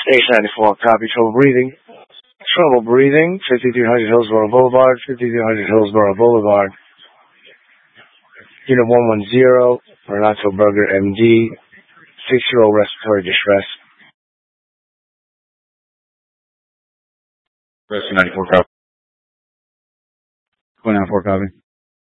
H94, copy. Trouble breathing, 5300 Hillsborough Boulevard, 5300 Hillsborough Boulevard. Unit 110, Renato Berger, MD, 6-year-old respiratory distress. Rescue 94, copy. 29-4, copy.